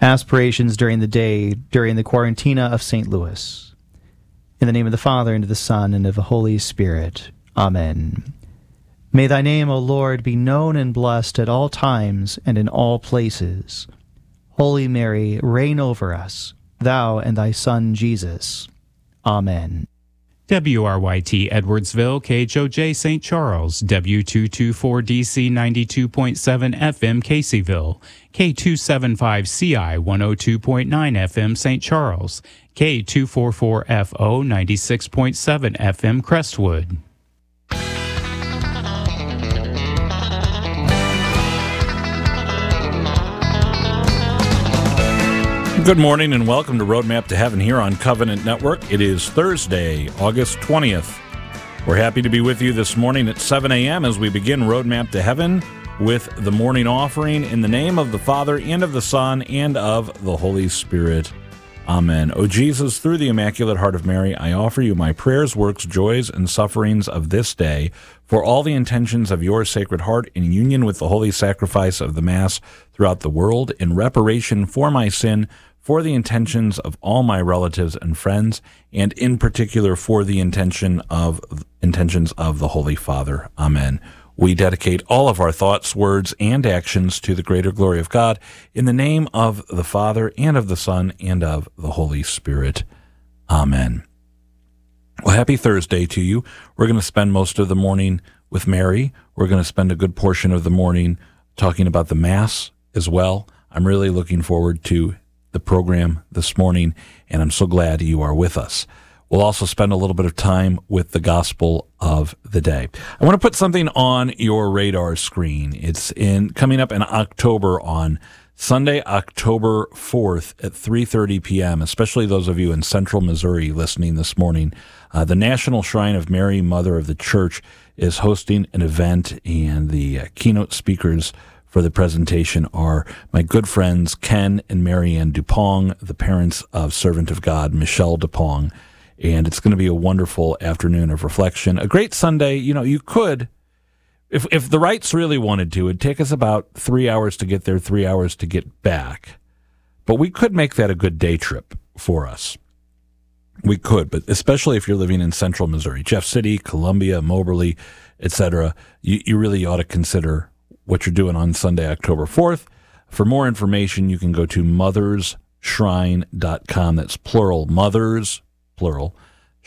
aspirations during the day during the Quarantina of St. Louis. In the name of the Father, and of the Son, and of the Holy Spirit. Amen. May thy name, O Lord, be known and blessed at all times and in all places. Holy Mary, reign over us, thou and thy Son Jesus. Amen. WRYT Edwardsville, KHOJ St. Charles, W224DC 92.7 FM Caseyville, K275CI 102.9 FM St. Charles, K244FO 96.7 FM Crestwood. Good morning and welcome to Roadmap to Heaven here on Covenant Network. It is Thursday, August 20th. We're happy to be with you this morning at 7 a.m. as we begin Roadmap to Heaven with the morning offering in the name of the Father and of the Son and of the Holy Spirit. Amen. O Jesus, through the Immaculate Heart of Mary, I offer you my prayers, works, joys, and sufferings of this day for all the intentions of your Sacred Heart in union with the holy sacrifice of the Mass throughout the world in reparation for my sin, for the intentions of all my relatives and friends, and in particular for the intentions of the Holy Father. Amen. We dedicate all of our thoughts, words, and actions to the greater glory of God in the name of the Father and of the Son and of the Holy Spirit. Amen. Well, happy Thursday to you. We're going to spend most of the morning with Mary. We're going to spend a good portion of the morning talking about the Mass as well. I'm really looking forward to the program this morning, and I'm so glad you are with us. We'll also spend a little bit of time with the Gospel of the Day. I want to put something on your radar screen. It's coming up in October on Sunday, October 4th at 3:30 p.m., especially those of you in central Missouri listening this morning. The National Shrine of Mary, Mother of the Church, is hosting an event, and the keynote speakers for the presentation are my good friends Ken and Marianne Dupong, the parents of Servant of God, Michelle Dupong. And it's going to be a wonderful afternoon of reflection. A great Sunday. You know, you could, if the Wrights really wanted to, it'd take us about 3 hours to get there, 3 hours to get back. But we could make that a good day trip for us. We could, but especially if you're living in central Missouri, Jeff City, Columbia, Moberly, etc., you really ought to consider what you're doing on Sunday, October 4th. For more information, you can go to mothersshrine.com. That's plural, mothers, plural,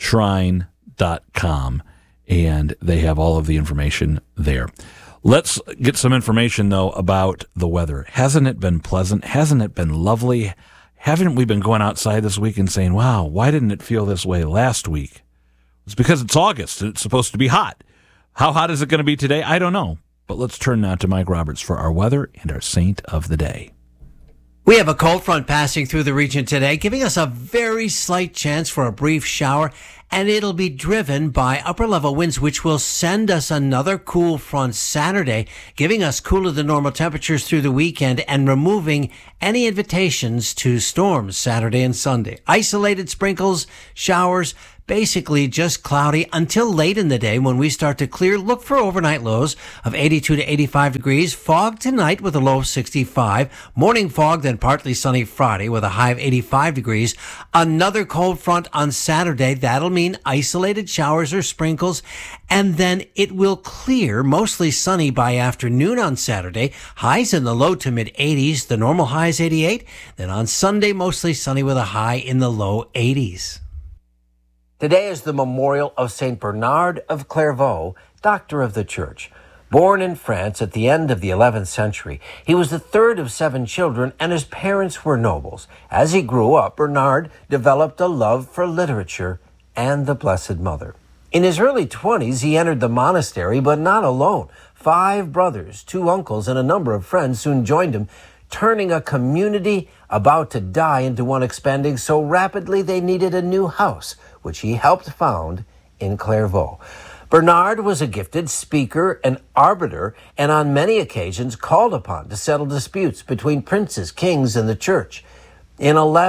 shrine.com. And they have all of the information there. Let's get some information, though, about the weather. Hasn't it been pleasant? Hasn't it been lovely? Haven't we been going outside this week and saying, wow, why didn't it feel this way last week? It's because it's August and it's supposed to be hot. How hot is it going to be today? I don't know. But let's turn now to Mike Roberts for our weather and our saint of the day. We have a cold front passing through the region today, giving us a very slight chance for a brief shower, and it'll be driven by upper-level winds, which will send us another cool front Saturday, giving us cooler than normal temperatures through the weekend and removing any invitations to storms Saturday and Sunday. Isolated sprinkles, showers, basically just cloudy until late in the day when we start to clear. Look for overnight lows of 82 to 85 degrees. Fog tonight with a low of 65. Morning fog, then partly sunny Friday with a high of 85 degrees. Another cold front on Saturday. That'll mean isolated showers or sprinkles. And then it will clear, mostly sunny by afternoon on Saturday. Highs in the low to mid 80s. The normal high is 88. Then on Sunday, mostly sunny with a high in the low 80s. Today is the memorial of St. Bernard of Clairvaux, Doctor of the Church. Born in France at the end of the 11th century, he was the third of 7 children, and his parents were nobles. As he grew up, Bernard developed a love for literature and the Blessed Mother. In his early 20s, he entered the monastery, but not alone. 5 brothers, 2 uncles, and a number of friends soon joined him, turning a community about to die into one expanding so rapidly they needed a new house, which he helped found in Clairvaux. Bernard was a gifted speaker and arbiter, and on many occasions called upon to settle disputes between princes, kings, and the church. In 11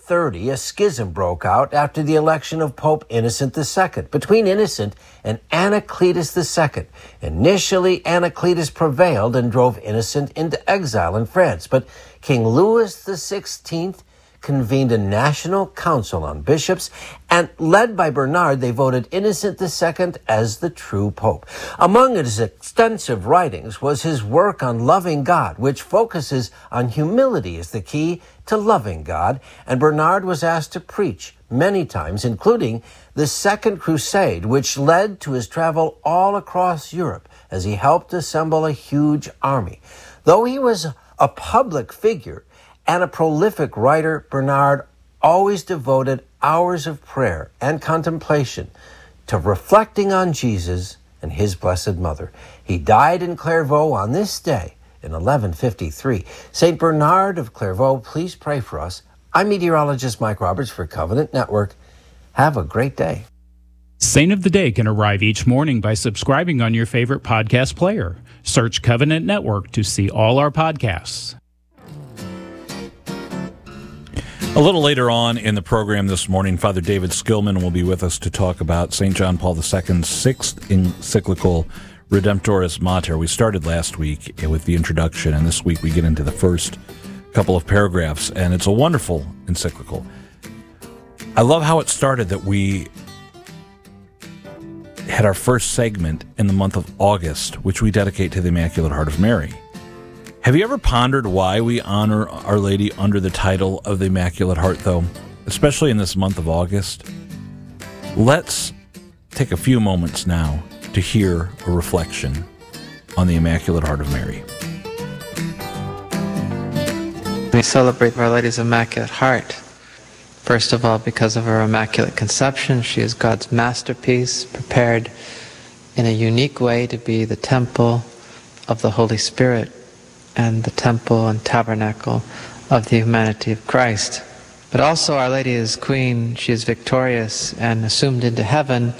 1130, a schism broke out after the election of Pope Innocent II between Innocent and Anacletus II. Initially, Anacletus prevailed and drove Innocent into exile in France, but King Louis XVI convened a national council on bishops, and led by Bernard, they voted Innocent II as the true pope. Among his extensive writings was his work on loving God, which focuses on humility as the key to loving God, and Bernard was asked to preach many times, including the Second Crusade, which led to his travel all across Europe as he helped assemble a huge army. Though he was a public figure and a prolific writer, Bernard always devoted hours of prayer and contemplation to reflecting on Jesus and his Blessed Mother. He died in Clairvaux on this day in 1153. St. Bernard of Clairvaux, please pray for us. I'm meteorologist Mike Roberts for Covenant Network. Have a great day. Saint of the Day can arrive each morning by subscribing on your favorite podcast player. Search Covenant Network to see all our podcasts. A little later on in the program this morning, Father David Skillman will be with us to talk about St. John Paul II's sixth encyclical, Redemptoris Mater. We started last week with the introduction, and this week we get into the first couple of paragraphs, and it's a wonderful encyclical. I love how it started, that we had our first segment in the month of August, which we dedicate to the Immaculate Heart of Mary. Have you ever pondered why we honor Our Lady under the title of the Immaculate Heart, though, especially in this month of August? Let's take a few moments now to hear a reflection on the Immaculate Heart of Mary. We celebrate Our Lady's Immaculate Heart. First of all, because of her Immaculate Conception, she is God's masterpiece, prepared in a unique way to be the temple of the Holy Spirit and the temple and tabernacle of the humanity of Christ. But also Our Lady is Queen, she is victorious and assumed into heaven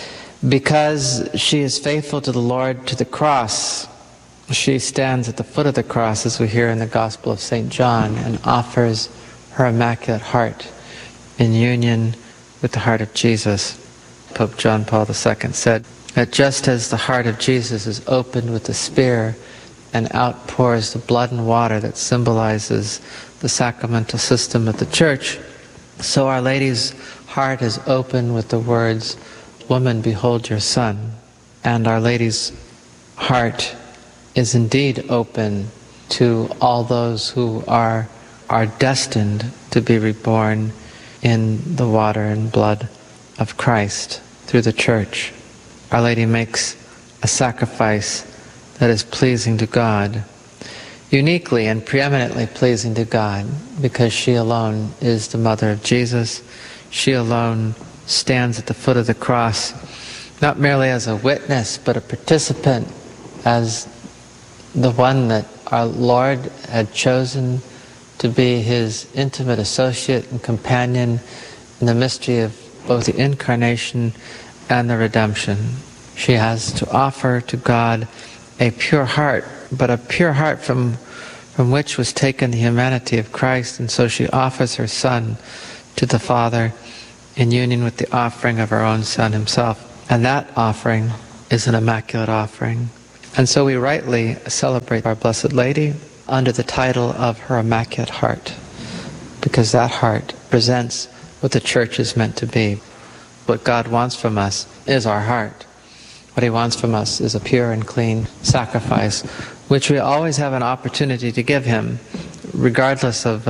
because she is faithful to the Lord to the cross. She stands at the foot of the cross, as we hear in the Gospel of St. John, and offers her Immaculate Heart in union with the heart of Jesus. Pope John Paul II said that just as the heart of Jesus is opened with the spear and outpours the blood and water that symbolizes the sacramental system of the Church, so Our Lady's heart is open with the words, "Woman, behold your son." And Our Lady's heart is indeed open to all those who are destined to be reborn in the water and blood of Christ through the Church. Our Lady makes a sacrifice that is pleasing to God, uniquely and preeminently pleasing to God, because she alone is the Mother of Jesus. She alone stands at the foot of the cross, not merely as a witness, but a participant, as the one that our Lord had chosen to be his intimate associate and companion in the mystery of both the Incarnation and the Redemption. She has to offer to God a pure heart, but a pure heart from which was taken the humanity of Christ, and so she offers her Son to the Father in union with the offering of her own Son himself. And that offering is an immaculate offering. And so we rightly celebrate our Blessed Lady under the title of her Immaculate Heart, because that heart presents what the Church is meant to be. What God wants from us is our heart. What he wants from us is a pure and clean sacrifice, which we always have an opportunity to give him, regardless of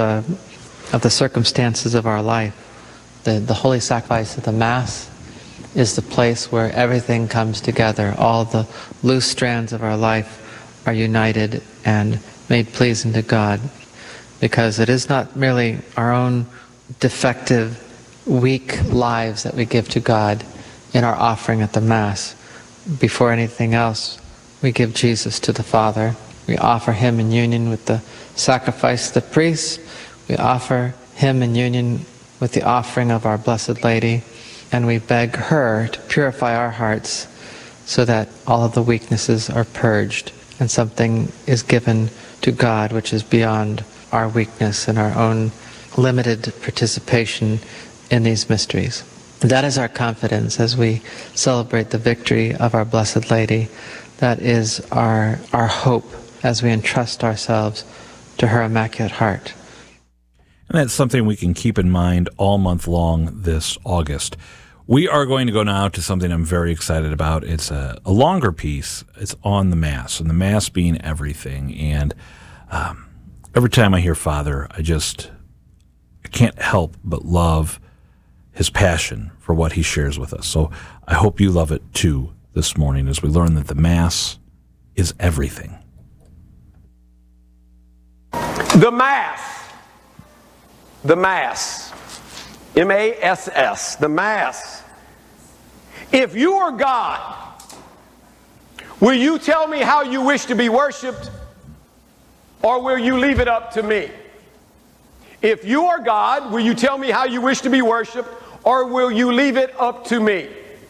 the circumstances of our life. The holy sacrifice of the Mass is the place where everything comes together. All the loose strands of our life are united and made pleasing to God, because it is not merely our own defective, weak lives that we give to God in our offering at the Mass. Before anything else, we give Jesus to the Father. We offer him in union with the sacrifice of the priest. We offer him in union with the offering of our Blessed Lady, and we beg her to purify our hearts so that all of the weaknesses are purged and something is given to God which is beyond our weakness and our own limited participation in these mysteries. That is our confidence as we celebrate the victory of our Blessed Lady. That is our hope as we entrust ourselves to her Immaculate Heart. And that's something we can keep in mind all month long this August. We are going to go now to something I'm very excited about. It's a longer piece. It's on the Mass, and the Mass being everything. And every time I hear Father, I can't help but love his passion for what he shares with us. So I hope you love it too this morning as we learn that the Mass is everything. The Mass. The Mass. M-A-S-S. The Mass. If you are God, will you tell me how you wish to be worshiped, or will you leave it up to me? If you are God, will you tell me how you wish to be worshiped, or will you leave it up to me?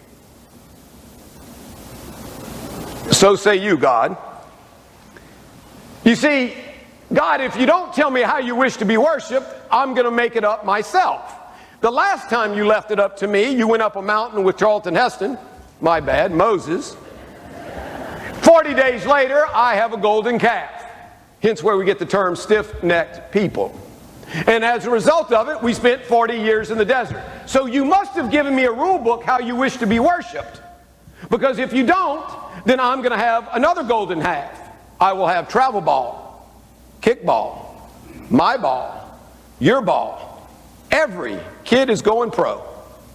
So say you, God. You see, God, if you don't tell me how you wish to be worshiped, I'm going to make it up myself. The last time you left it up to me, you went up a mountain with Charlton Heston. My bad, Moses. 40 days later, I have a golden calf. Hence where we get the term stiff-necked people. And as a result of it, we spent 40 years in the desert. So you must have given me a rule book how you wish to be worshipped. Because if you don't, then I'm going to have another golden half. I will have travel ball, kickball, my ball, your ball. Every kid is going pro.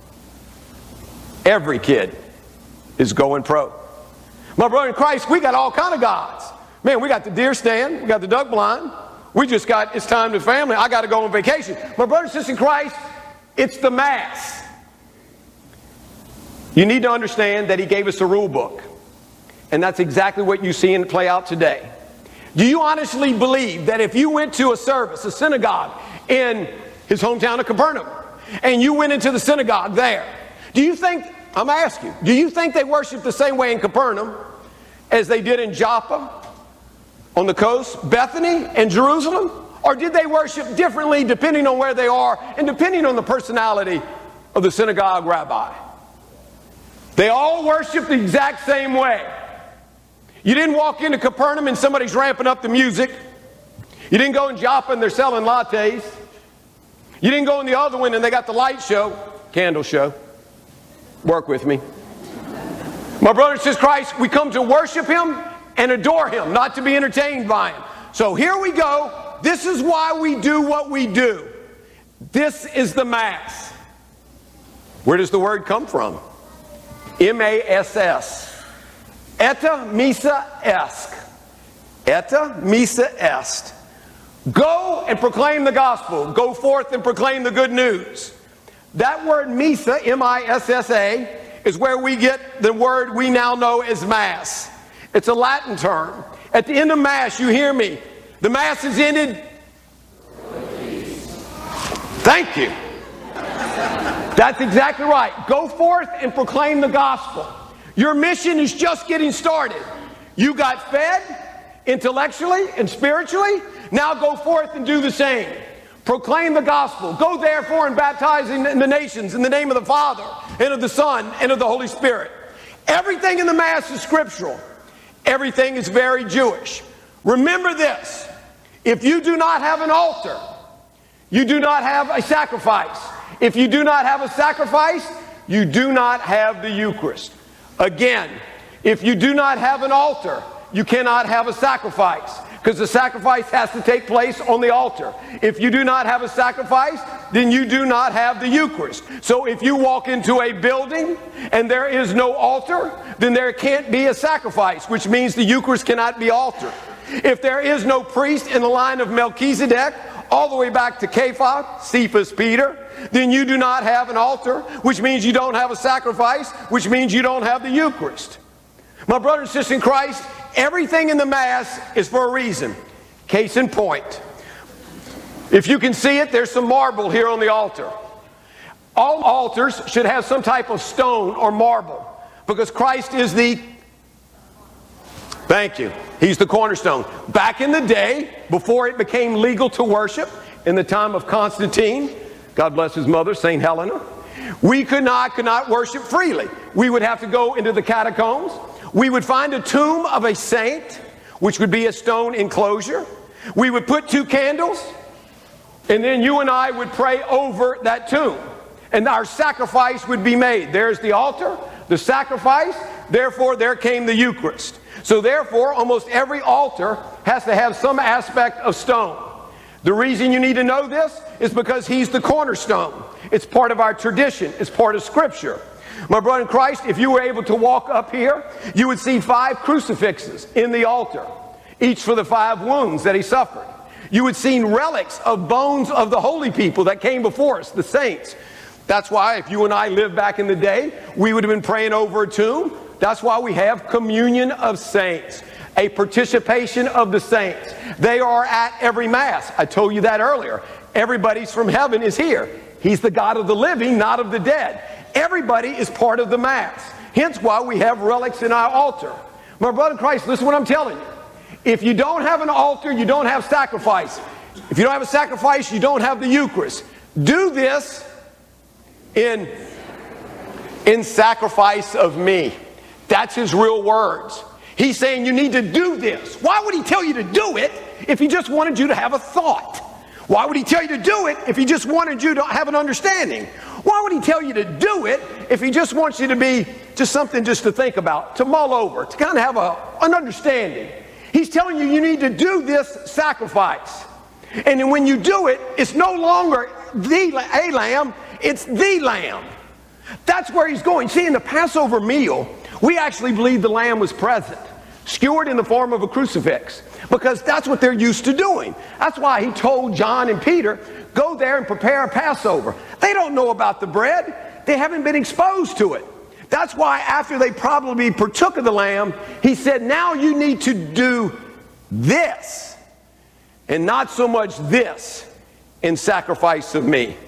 Every kid is going pro. My brother in Christ, we got all kind of gods. Man, we got the deer stand, we got the duck blind. We just got, it's time to family. I got to go on vacation. My brother and sister in Christ, it's the Mass. You need to understand that he gave us a rule book. And that's exactly what you see and play out today. Do you honestly believe that if you went to a service, a synagogue in his hometown of Capernaum, and you went into the synagogue there, do you think, I'm going to ask you, do you think they worship the same way in Capernaum as they did in Joppa, on the coast, Bethany, and Jerusalem? Or did they worship differently depending on where they are and depending on the personality of the synagogue rabbi? They all worship the exact same way. You didn't walk into Capernaum and somebody's ramping up the music. You didn't go in Joppa and they're selling lattes. You didn't go in the other one and they got the light show, candle show. Work with me. My brother and sister Christ, we come to worship him and adore him, not to be entertained by him. So here we go. This is why we do what we do. This is the Mass. Where does the word come from? M-A-S-S. Eta missa est. Eta missa est. Go and proclaim the gospel. Go forth and proclaim the good news. That word missa, M-I-S-S-A, is where we get the word we now know as Mass. It's a Latin term. At the end of Mass, you hear me. The Mass is ended. Thank you. That's exactly right. Go forth and proclaim the gospel. Your mission is just getting started. You got fed intellectually and spiritually. Now go forth and do the same. Proclaim the gospel. Go therefore and baptize in the nations in the name of the Father and of the Son and of the Holy Spirit. Everything in the Mass is scriptural. Everything is very Jewish. Remember this. If you do not have an altar, you do not have a sacrifice. If you do not have a sacrifice, you do not have the Eucharist. Again, if you do not have an altar, you cannot have a sacrifice, because the sacrifice has to take place on the altar. If you do not have a sacrifice, then you do not have the Eucharist. So if you walk into a building and there is no altar, then there can't be a sacrifice, which means the Eucharist cannot be altered. If there is no priest in the line of Melchizedek, all the way back to Kepha, Cephas, Peter, then you do not have an altar, which means you don't have a sacrifice, which means you don't have the Eucharist. My brother and sister in Christ, everything in the Mass is for a reason. Case in point. If you can see it, there's some marble here on the altar. All altars should have some type of stone or marble, because Christ is the... Thank you. He's the cornerstone. Back in the day, before it became legal to worship, in the time of Constantine, God bless his mother, St. Helena, we could not worship freely. We would have to go into the catacombs. We would find a tomb of a saint, which would be a stone enclosure. We would put 2 candles, and then you and I would pray over that tomb. And our sacrifice would be made. There's the altar, the sacrifice, therefore there came the Eucharist. So therefore, almost every altar has to have some aspect of stone. The reason you need to know this is because he's the cornerstone. It's part of our tradition. It's part of Scripture. My brother in Christ, if you were able to walk up here, you would see 5 crucifixes in the altar, each for the 5 wounds that he suffered. You would see relics of bones of the holy people that came before us, the saints. That's why if you and I lived back in the day, we would have been praying over a tomb. That's why we have communion of saints, a participation of the saints. They are at every Mass. I told you that earlier. Everybody's from heaven is here. He's the God of the living, not of the dead. Everybody is part of the Mass. Hence why we have relics in our altar. My brother in Christ, listen to what I'm telling you. If you don't have an altar, you don't have sacrifice. If you don't have a sacrifice, you don't have the Eucharist. Do this in sacrifice of me. That's his real words. He's saying you need to do this. Why would he tell you to do it if he just wanted you to have a thought? Why would he tell you to do it if he just wanted you to have an understanding? Why would he tell you to do it if he just wants you to be just something just to think about, to mull over, to kind of have an understanding? He's telling you need to do this sacrifice. And then when you do it, it's no longer a lamb, it's the lamb. That's where he's going. See, in the Passover meal, we actually believe the lamb was present, skewered in the form of a crucifix, because that's what they're used to doing. That's why he told John and Peter, go there and prepare a Passover. They don't know about the bread. They haven't been exposed to it. That's why after they probably partook of the lamb, he said, now you need to do this and not so much this in sacrifice of me.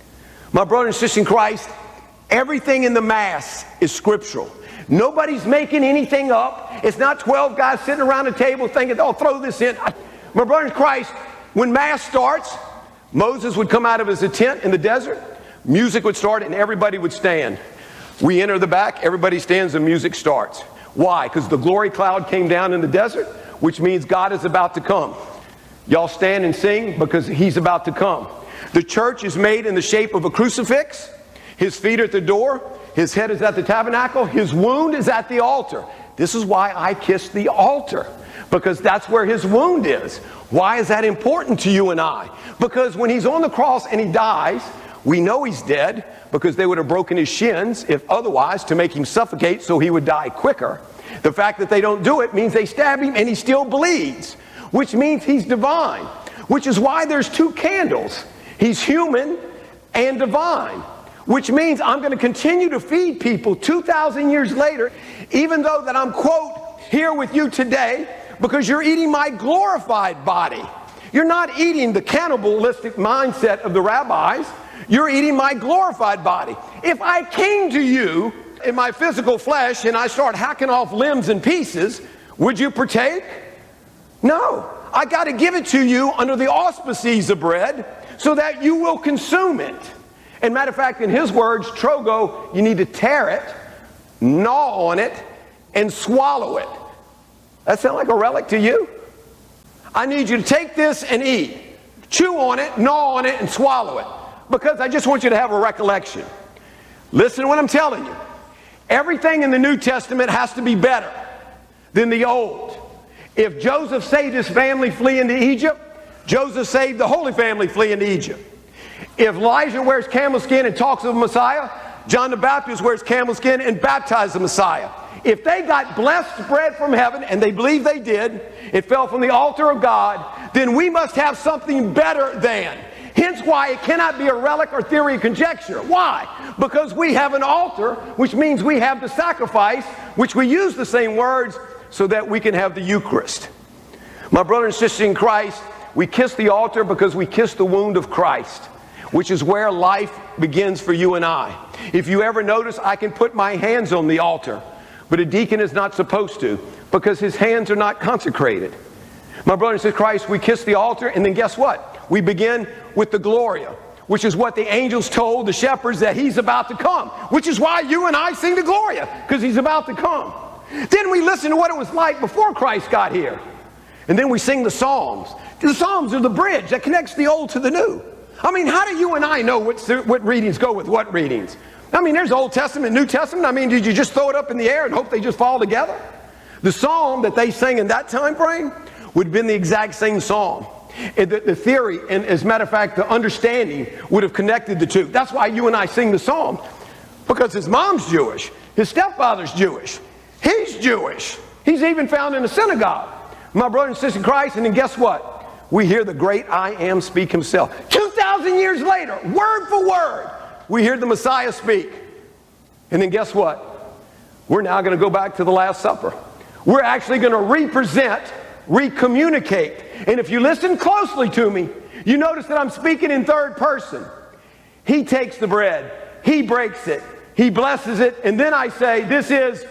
My brother and sister in Christ, everything in the Mass is scriptural. Nobody's making anything up. It's not 12 guys sitting around a table thinking, oh, throw this in. My brother in Christ, when Mass starts, Moses would come out of his tent in the desert, music would start, and everybody would stand. We enter the back, everybody stands, and music starts. Why? Because the glory cloud came down in the desert, which means God is about to come. Y'all stand and sing because he's about to come. The church is made in the shape of a crucifix. His feet are at the door. His head is at the tabernacle. His wound is at the altar. This is why I kiss the altar, because that's where his wound is. Why is that important to you and I? Because when he's on the cross and he dies, we know he's dead because they would have broken his shins, if otherwise, to make him suffocate so he would die quicker. The fact that they don't do it means they stab him and he still bleeds, which means he's divine, which is why there's 2 candles. He's human and divine, which means I'm going to continue to feed people 2,000 years later, even though that I'm, quote, here with you today, because you're eating my glorified body. You're not eating the cannibalistic mindset of the rabbis. You're eating my glorified body. If I came to you in my physical flesh and I start hacking off limbs and pieces, would you partake? No. I got to give it to you under the auspices of bread so that you will consume it. And matter of fact, in his words, trogo, you need to tear it, gnaw on it, and swallow it. That sound like a relic to you? I need you to take this and eat. Chew on it, gnaw on it, and swallow it. Because I just want you to have a recollection. Listen to what I'm telling you. Everything in the New Testament has to be better than the Old. If Joseph saved his family fleeing to Egypt, Joseph saved the Holy Family fleeing to Egypt. If Elijah wears camel skin and talks of the Messiah, John the Baptist wears camel skin and baptized the Messiah. If they got blessed bread from heaven, and they believe they did, it fell from the altar of God, then we must have something better than. Hence why it cannot be a relic or theory of conjecture. Why? Because we have an altar, which means we have the sacrifice, which we use the same words so that we can have the Eucharist. My brother and sister in Christ, we kiss the altar because we kiss the wound of Christ, which is where life begins for you and I. If you ever notice, I can put my hands on the altar, but a deacon is not supposed to because his hands are not consecrated. My brother and sister in Christ, we kiss the altar, and then guess what? We begin with the Gloria, which is what the angels told the shepherds that he's about to come, which is why you and I sing the Gloria, because he's about to come. Then we listen to what it was like before Christ got here. And then we sing the Psalms. The Psalms are the bridge that connects the old to the new. I mean, how do you and I know what readings go with what readings? I mean, there's Old Testament, New Testament. I mean, did you just throw it up in the air and hope they just fall together? The psalm that they sang in that time frame would have been the exact same psalm. The theory, and as a matter of fact, the understanding would have connected the two. That's why you and I sing the psalm, because his mom's Jewish, his stepfather's Jewish, he's Jewish. He's even found in a synagogue. My brother and sister in Christ, and then guess what? We hear the great I Am speak himself. 2,000 years later, word for word, we hear the Messiah speak. And then guess what? We're now going to go back to the Last Supper. We're actually going to represent, recommunicate. And if you listen closely to me, you notice that I'm speaking in third person. He takes the bread, he breaks it, he blesses it, and then I say, this is...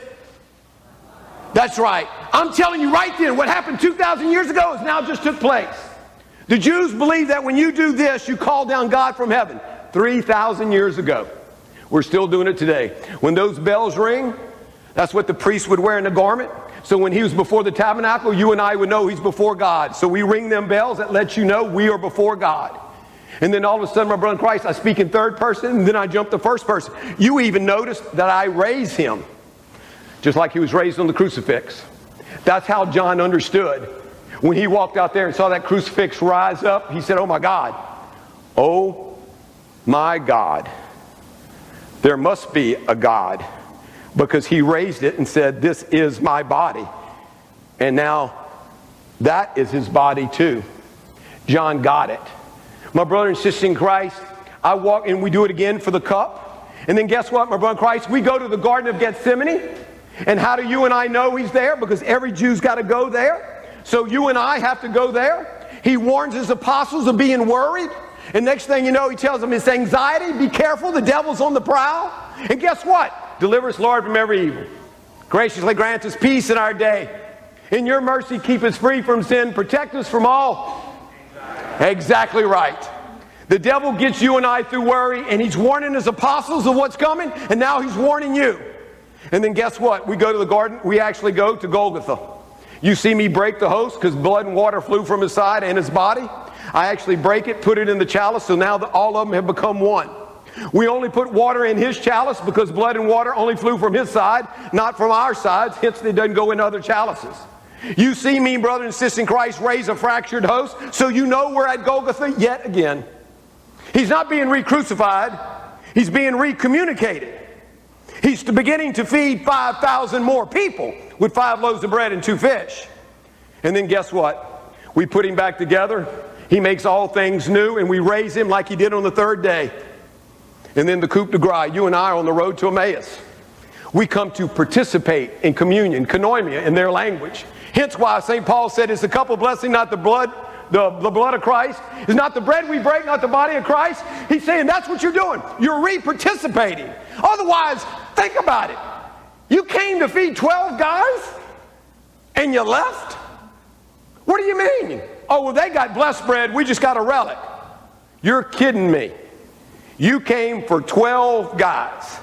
That's right. I'm telling you right then, what happened 2,000 years ago is now just took place. The Jews believe that when you do this, you call down God from heaven. 3,000 years ago. We're still doing it today. When those bells ring, that's what the priest would wear in the garment. So when he was before the tabernacle, you and I would know he's before God. So we ring them bells that let you know we are before God. And then all of a sudden, my brother in Christ, I speak in third person, and then I jump to first person. You even notice that I raise him, just like he was raised on the crucifix. That's how John understood. When he walked out there and saw that crucifix rise up, he said, oh my God, oh my God, there must be a God, because he raised it and said, this is my body. And now that is his body too. John got it. My brother and sister in Christ, I walk, and we do it again for the cup. And then guess what, my brother in Christ? We go to the Garden of Gethsemane. And how do you and I know he's there? Because every Jew's got to go there. So you and I have to go there. He warns his apostles of being worried. And next thing you know, he tells them it's anxiety. Be careful, the devil's on the prowl. And guess what? Deliver us, Lord, from every evil. Graciously grant us peace in our day. In your mercy, keep us free from sin. Protect us from all. Exactly right. The devil gets you and I through worry, and he's warning his apostles of what's coming, and now he's warning you. And then guess what? We go to the garden. We actually go to Golgotha. You see me break the host because blood and water flew from his side and his body. I actually break it, put it in the chalice, so now all of them have become one. We only put water in his chalice because blood and water only flew from his side, not from our sides. Hence, they doesn't go in other chalices. You see me, brother and sister in Christ, raise a fractured host, so you know we're at Golgotha yet again. He's not being re-crucified. He's being re-communicated. He's beginning to feed 5,000 more people with 5 loaves of bread and 2 fish. And then guess what? We put him back together. He makes all things new, and we raise him like he did on the 3rd day. And then the coup de grace, you and I are on the road to Emmaus. We come to participate in communion, koinonia in their language. Hence why St. Paul said it's the cup of blessing, not the blood. The blood of Christ is not the bread we break, not the body of Christ. He's saying that's what you're doing. You're re-participating. Otherwise, think about it. You came to feed 12 guys and you left? What do you mean? Oh, well, they got blessed bread. We just got a relic. You're kidding me. You came for 12 guys.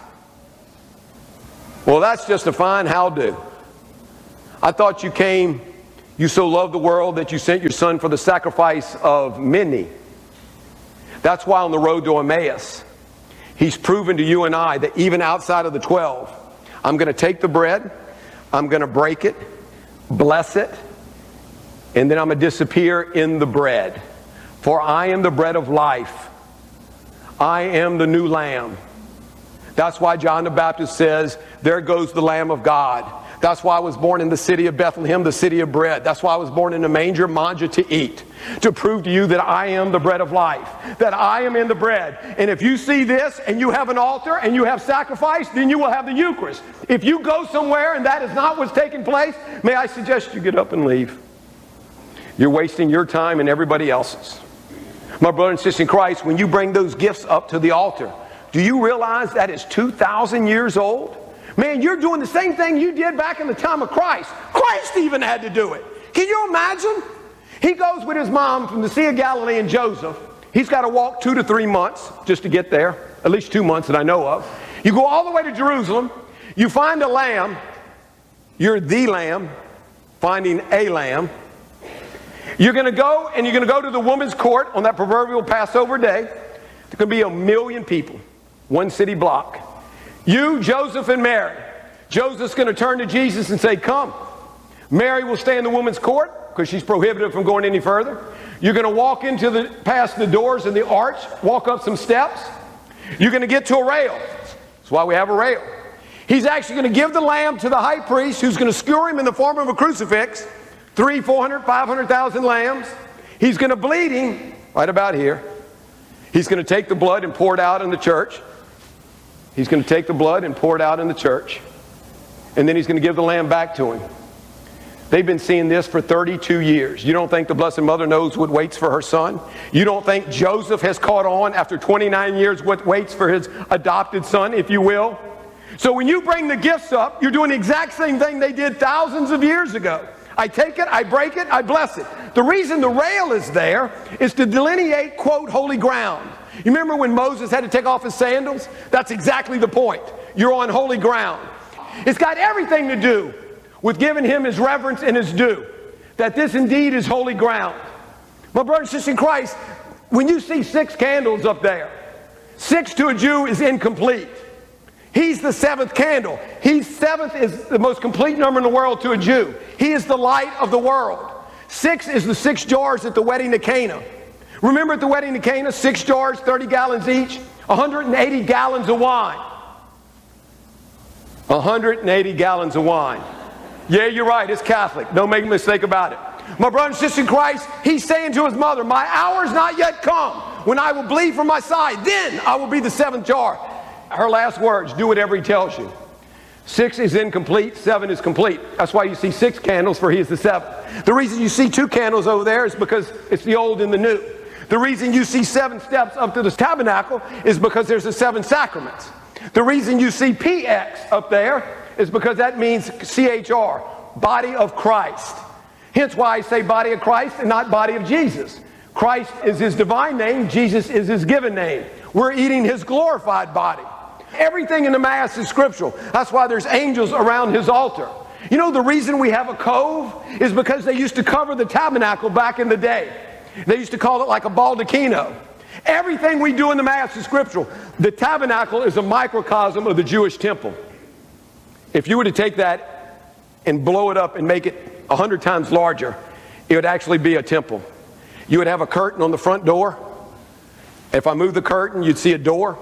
Well, that's just a fine how-do. I thought you came... You so loved the world that you sent your son for the sacrifice of many. That's why on the road to Emmaus, he's proven to you and I that even outside of the 12, I'm going to take the bread, I'm going to break it, bless it, and then I'm going to disappear in the bread. For I am the bread of life. I am the new lamb. That's why John the Baptist says, there goes the Lamb of God. That's why I was born in the city of Bethlehem, the city of bread. That's why I was born in a manger, manger to eat. To prove to you that I am the bread of life. That I am in the bread. And if you see this and you have an altar and you have sacrifice, then you will have the Eucharist. If you go somewhere and that is not what's taking place, may I suggest you get up and leave. You're wasting your time and everybody else's. My brother and sister in Christ, when you bring those gifts up to the altar, do you realize that is 2,000 years old? Man, you're doing the same thing you did back in the time of Christ. Christ even had to do it. Can you imagine? He goes with his mom from the Sea of Galilee and Joseph. He's got to walk 2 to 3 months just to get there, at least 2 months that I know of. You go all the way to Jerusalem. You find a lamb. You're the lamb, finding a lamb. You're going to go, and you're going to go to the woman's court on that proverbial Passover day. There's going to be 1 million people, 1 city block. You, Joseph, and Mary. Joseph's going to turn to Jesus and say, come. Mary will stay in the woman's court because she's prohibited from going any further. You're going to walk past the doors in the arch, walk up some steps. You're going to get to a rail. That's why we have a rail. He's actually going to give the lamb to the high priest, who's going to skewer him in the form of a crucifix. 300, 400, 500,000 lambs. He's going to bleed him right about here. He's going to take the blood and pour it out in the church. He's going to take the blood and pour it out in the church. And then he's going to give the lamb back to him. They've been seeing this for 32 years. You don't think the Blessed Mother knows what waits for her son? You don't think Joseph has caught on after 29 years what waits for his adopted son, if you will? So when you bring the gifts up, you're doing the exact same thing they did thousands of years ago. I take it, I break it, I bless it. The reason the rail is there is to delineate, quote, holy ground. You remember when Moses had to take off his sandals? That's exactly the point. You're on holy ground. It's got everything to do with giving him his reverence and his due. That this indeed is holy ground. My brothers and sisters in Christ, when you see 6 candles up there, 6 to a Jew is incomplete. He's the 7th candle. 7th is the most complete number in the world to a Jew. He is the light of the world. 6 is the 6 jars at the wedding at Cana. Remember at the wedding at Cana, 6 jars, 30 gallons each, 180 gallons of wine. 180 gallons of wine. Yeah, you're right, it's Catholic. Don't make a mistake about it. My brother and sister in Christ, he's saying to his mother, my hour's not yet come when I will bleed from my side. Then I will be the 7th jar. Her last words, do whatever he tells you. 6 is incomplete, 7 is complete. That's why you see 6 candles, for he is the 7th. The reason you see 2 candles over there is because it's the old and the new. The reason you see 7 steps up to the tabernacle is because there's the 7 sacraments. The reason you see PX up there is because that means CHR, body of Christ. Hence why I say body of Christ and not body of Jesus. Christ is his divine name, Jesus is his given name. We're eating his glorified body. Everything in the Mass is scriptural. That's why there's angels around his altar. You know the reason we have a cove is because they used to cover the tabernacle back in the day. They used to call it like a baldacchino. Everything we do in the Mass is scriptural. The tabernacle is a microcosm of the Jewish temple. If you were to take that and blow it up and make it 100 times larger, it would actually be a temple. You would have a curtain on the front door. If I move the curtain, you'd see a door.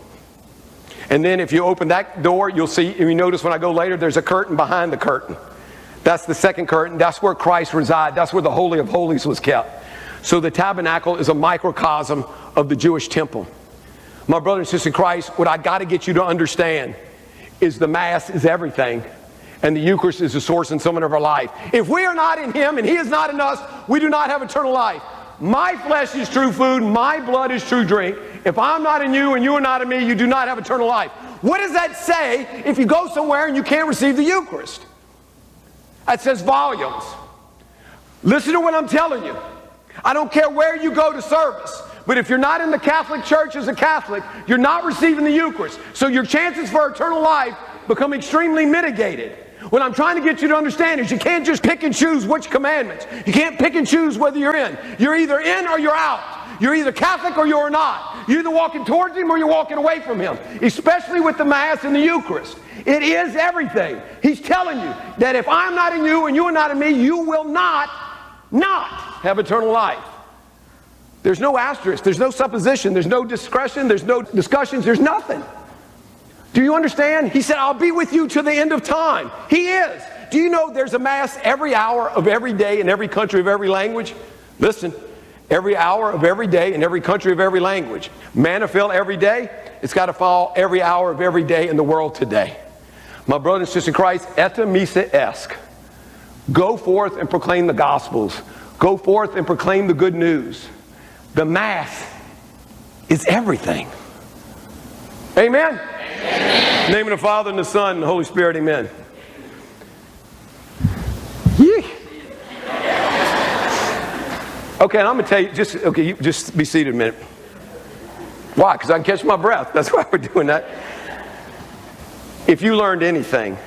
And then if you open that door, you'll see, and you notice when I go later, there's a curtain behind the curtain. That's the second curtain. That's where Christ resides. That's where the Holy of Holies was kept. So the tabernacle is a microcosm of the Jewish temple. My brother and sister in Christ, what I got to get you to understand is the Mass is everything. And the Eucharist is the source and summit of our life. If we are not in him and he is not in us, we do not have eternal life. My flesh is true food, my blood is true drink. If I'm not in you and you are not in me, you do not have eternal life. What does that say if you go somewhere and you can't receive the Eucharist? That says volumes. Listen to what I'm telling you. I don't care where you go to service, but if you're not in the Catholic Church as a Catholic, you're not receiving the Eucharist. So your chances for eternal life become extremely mitigated. What I'm trying to get you to understand is you can't just pick and choose which commandments. You can't pick and choose whether you're in. You're either in or you're out. You're either Catholic or you're not. You're either walking towards him or you're walking away from him, especially with the Mass and the Eucharist. It is everything. He's telling you that if I'm not in you and you are not in me, you will not have eternal life. There's no asterisk. There's no supposition. There's no discretion. There's no discussions. There's nothing. Do you understand? He said, I'll be with you to the end of time. He is. Do you know there's a Mass every hour of every day in every country of every language? Listen, every hour of every day in every country of every language. Manna fell every day. It's got to fall every hour of every day in the world today. My brother and sister in Christ, eta missa est. Go forth and proclaim the Gospels. Go forth and proclaim the good news. The Mass is everything. Amen? In the name of the Father, and the Son, and the Holy Spirit, amen. Okay, and I'm going to tell you, you just be seated a minute. Why? Because I can catch my breath. That's why we're doing that. If you learned anything,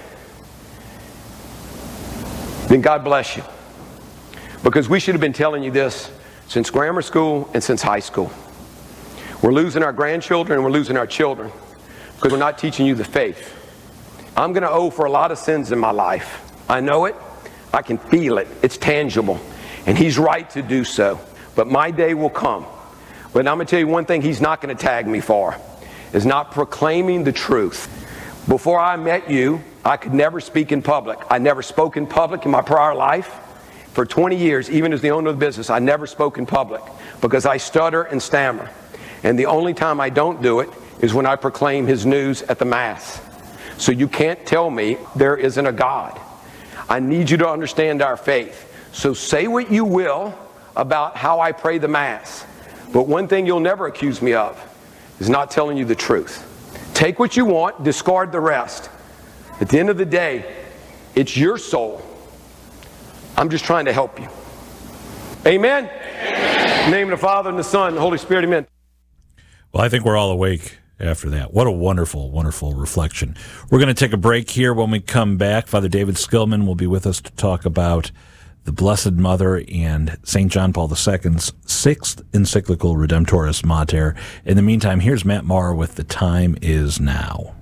then God bless you. Because we should have been telling you this since grammar school and since high school. We're losing our grandchildren and we're losing our children because we're not teaching you the faith. I'm going to owe for a lot of sins in my life. I know it. I can feel it. It's tangible. And He's right to do so. But my day will come. But I'm going to tell you one thing He's not going to tag me for, is not proclaiming the truth. Before I met you, I could never speak in public. I never spoke in public in my prior life. For 20 years, even as the owner of the business, I never spoke in public because I stutter and stammer. And the only time I don't do it is when I proclaim His news at the Mass. So you can't tell me there isn't a God. I need you to understand our faith. So say what you will about how I pray the Mass. But one thing you'll never accuse me of is not telling you the truth. Take what you want, discard the rest. At the end of the day, it's your soul. I'm just trying to help you. Amen? Amen. In the name of the Father, and the Son, and the Holy Spirit, amen. Well, I think we're all awake after that. What a wonderful, wonderful reflection. We're going to take a break here. When we come back, Father David Skillman will be with us to talk about the Blessed Mother and St. John Paul II's sixth encyclical Redemptoris Mater. In the meantime, here's Matt Maher with The Time Is Now.